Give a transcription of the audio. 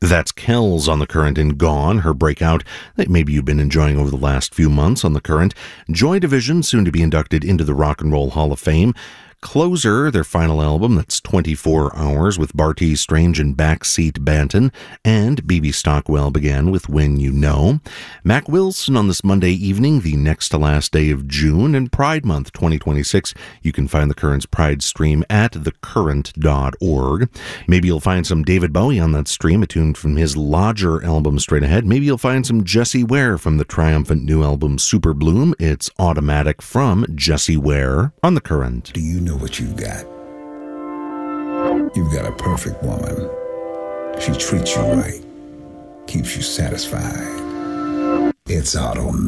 That's Kells on The Current and Gone, her breakout that maybe you've been enjoying over the last few months on The Current. Joy Division, soon to be inducted into the Rock and Roll Hall of Fame. Closer, their final album, that's 24 Hours, with Bartees Strange and Backseat Banton, and B.B. Stockwell began with When You Know. Mac Wilson on this Monday evening, the next to last day of June, and Pride Month 2026. You can find The Current's Pride stream at thecurrent.org. Maybe you'll find some David Bowie on that stream, a tune from his Lodger album straight ahead. Maybe you'll find some Jessie Ware from the triumphant new album Super Bloom. It's Automatic from Jessie Ware on The Current. Do you know what you've got? You've got a perfect woman. She treats you right, keeps you satisfied. It's automatic.